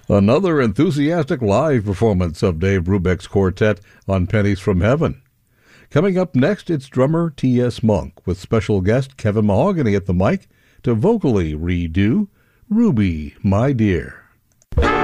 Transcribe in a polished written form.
Another enthusiastic live performance of Dave Brubeck's quartet on Pennies from Heaven. Coming up next, it's drummer T.S. Monk with special guest Kevin Mahogany at the mic to vocally redo Ruby, My Dear.